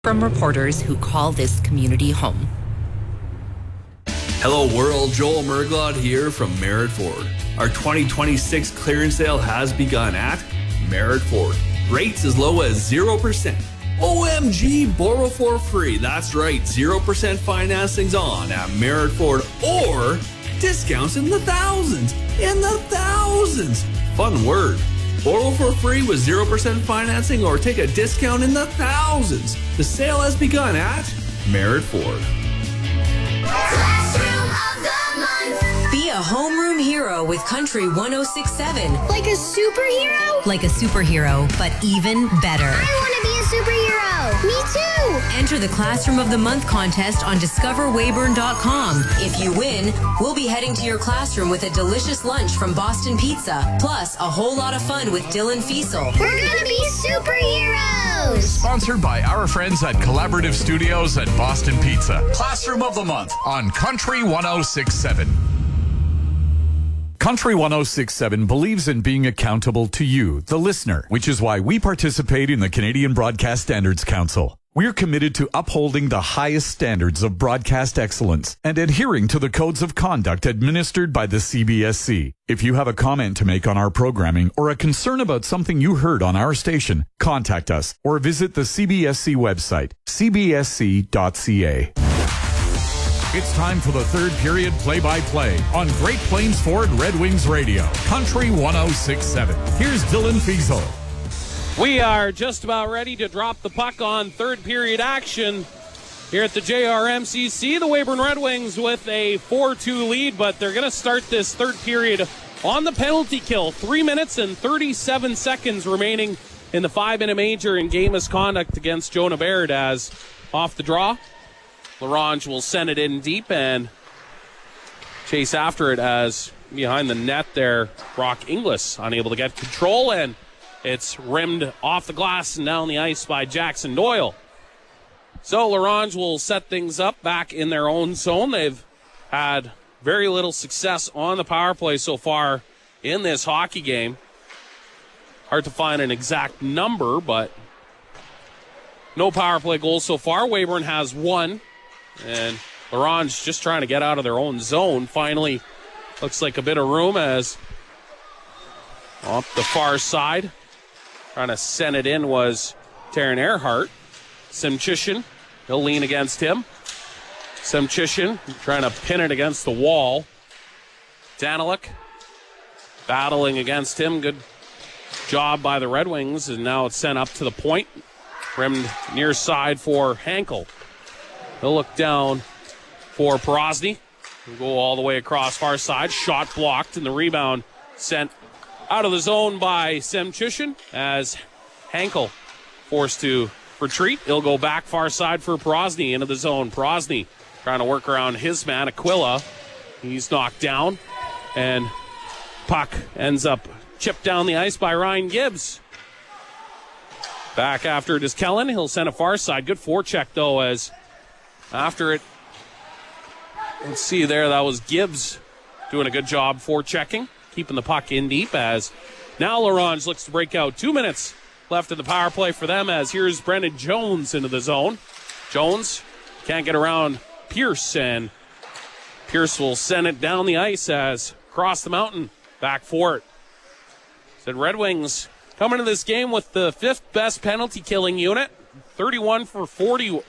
from reporters who call this community home. Hello world, Joel Merglot here from Merritt Ford. Our 2026 clearance sale has begun at Merritt Ford. Rates as low as 0%. OMG, borrow for free. That's right, 0% financing's on at Merritt Ford, or discounts in the thousands. Fun word. Borrow for free with 0% financing or take a discount in the thousands. The sale has begun at Merritt Ford. Be a homeroom hero with Country 106.7. Like a superhero? Like a superhero, but even better. I want to be a superhero. Me too. Enter the Classroom of the Month contest on discoverweyburn.com. If you win, we'll be heading to your classroom with a delicious lunch from Boston Pizza, plus a whole lot of fun with Dylan Fiesel. We're going to be superheroes. Sponsored by our friends at Collaborative Studios and Boston Pizza. Classroom of the Month on Country 106.7. Country 106.7 believes in being accountable to you, the listener, which is why we participate in the Canadian Broadcast Standards Council. We're committed to upholding the highest standards of broadcast excellence and adhering to the codes of conduct administered by the CBSC. If you have a comment to make on our programming or a concern about something you heard on our station, contact us or visit the CBSC website, cbsc.ca. It's time for the third period play-by-play on Great Plains Ford Red Wings Radio, Country 106.7. Here's Dylan Fiesel. We are just about ready to drop the puck on third period action here at the JRMCC. The Weyburn Red Wings with a 4-2 lead, but they're going to start this third period on the penalty kill. 3 minutes and 37 seconds remaining in the 5-minute major in game misconduct against Jonah Baird, as off the draw, LaRange will send it in deep and chase after it as behind the net there, Brock Inglis unable to get control, and it's rimmed off the glass and down the ice by Jackson Doyle. So LaRange will set things up back in their own zone. They've had very little success on the power play so far in this hockey game. Hard to find an exact number, but no power play goals so far. Weyburn has one. And LaRange just trying to get out of their own zone. Finally, looks like a bit of room as off the far side. Trying to send it in was Taryn Earhart. Semchishin, he'll lean against him. Semchishin trying to pin it against the wall. Daniluk battling against him. Good job by the Red Wings. And now it's sent up to the point. Rimmed near side for Hankel. He'll look down for Porosny. He'll go all the way across far side. Shot blocked, and the rebound sent out of the zone by Semchishin as Hankel forced to retreat. He'll go back far side for Porosny into the zone. Porosny trying to work around his man, Aquila. He's knocked down, and puck ends up chipped down the ice by Ryan Gibbs. Back after it is Kellen. He'll send a far side. Good forecheck, though, as after it, let's see there, that was Gibbs doing a good job forechecking, keeping the puck in deep, as now LaRange looks to break out. 2 minutes left in the power play for them, as here's Brendan Jones into the zone. Jones can't get around Pierce, and Pierce will send it down the ice as across the mountain, back for it. Said Red Wings coming to this game with the fifth best penalty killing unit. 34 for 41,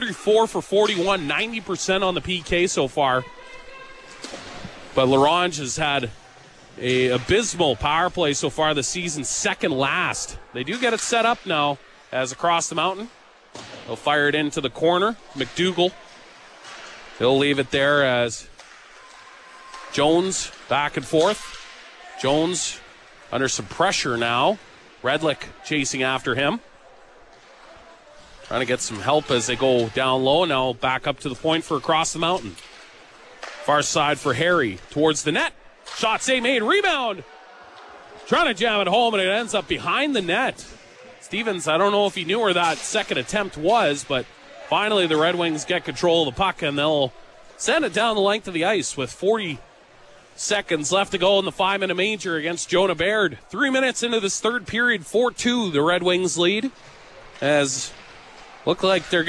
90% on the PK so far. But LaRange has had a abysmal power play so far this season, second last. They do get it set up now as across the mountain. They'll fire it into the corner. McDougall, he'll leave it there as Jones back and forth. Jones under some pressure now. Redlick chasing after him. Trying to get some help as they go down low. Now back up to the point for across the mountain. Far side for Harry towards the net. Shot save made. Rebound. Trying to jam it home, and it ends up behind the net. Stevens, I don't know if he knew where that second attempt was, but finally the Red Wings get control of the puck, and they'll send it down the length of the ice with 40 seconds left to go in the 5-minute major against Jonah Baird. 3 minutes into this third period, 4-2, the Red Wings lead, as Look like they're